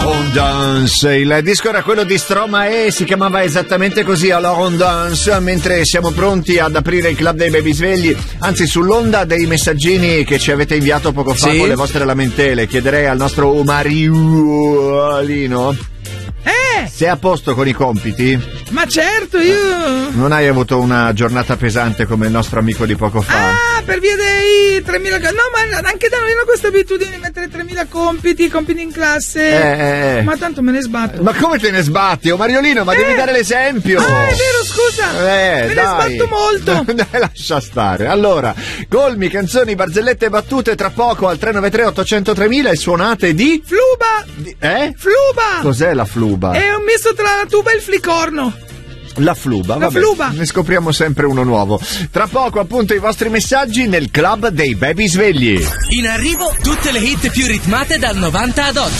On Dance, il disco era quello di Stromae, si chiamava esattamente così, Alors on Dance, mentre siamo pronti ad aprire il Club dei Baby Svegli, anzi sull'onda dei messaggini che ci avete inviato poco fa con le vostre lamentele, chiederei al nostro Mariolino se è a posto con i compiti. Ma certo, io... Non hai avuto una giornata pesante come il nostro amico di poco fa? Ah, per via dei 3.000... No, ma anche da noi hanno questa abitudine di mettere 3.000 compiti in classe. Ma tanto me ne sbatto. Ma come te ne sbatti? Oh Mariolino, ma devi dare l'esempio. Ah, è vero, scusa. Me ne sbatto molto. Dai, lascia stare. Allora, colmi, canzoni, barzellette e battute tra poco al 393 800 3000 e suonate di... Fluba. Fluba. Cos'è la fluba? È un misto tra la tuba e il flicorno. La fluba, vabbè, ne scopriamo sempre uno nuovo. Tra poco appunto i vostri messaggi nel Club dei Baby Svegli. In arrivo tutte le hit più ritmate dal 90 ad oggi.